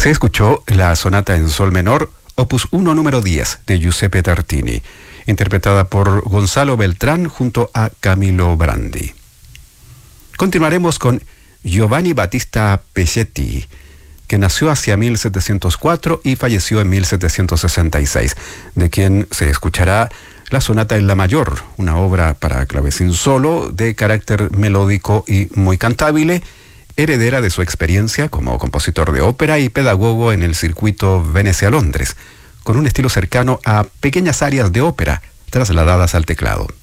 Se escuchó la sonata en sol menor, opus 1 número 10 de Giuseppe Tartini, interpretada por Gonzalo Beltrán junto a Camilo Brandi. Continuaremos con Giovanni Battista Peschetti, que nació hacia 1704 y falleció en 1766, de quien se escuchará la sonata en la mayor, una obra para clavecín solo de carácter melódico y muy cantable, heredera de su experiencia como compositor de ópera y pedagogo en el circuito Venecia-Londres, con un estilo cercano a pequeñas áreas de ópera trasladadas al teclado.